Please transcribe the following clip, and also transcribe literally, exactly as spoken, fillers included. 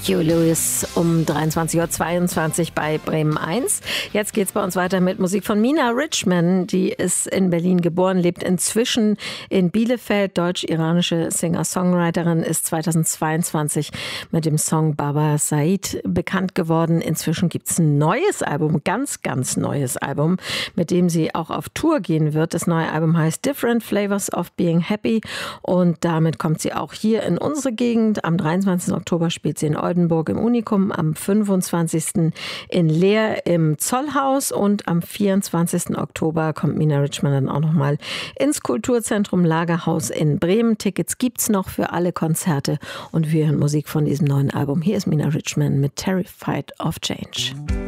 Huey Lewis um dreiundzwanzig Uhr zweiundzwanzig bei Bremen eins. Jetzt geht's bei uns weiter mit Musik von Mina Richman. Die ist in Berlin geboren, lebt inzwischen in Bielefeld. Deutsch-iranische Singer-Songwriterin, ist zweitausendzweiundzwanzig mit dem Song Baba Said bekannt geworden. Inzwischen gibt's ein neues Album, ganz, ganz neues Album, mit dem sie auch auf Tour gehen wird. Das neue Album heißt Different Flavors of Being Happy und damit kommt sie auch hier in unsere Gegend. Am dreiundzwanzigsten Oktober spielt sie in Oldenburg im Unikum, am fünfundzwanzigsten in Leer im Zollhaus und am vierundzwanzigsten Oktober kommt Mina Richman dann auch nochmal ins Kulturzentrum Lagerhaus in Bremen. Tickets gibt's noch für alle Konzerte und wir hören Musik von diesem neuen Album. Hier ist Mina Richman mit Terrified of Change.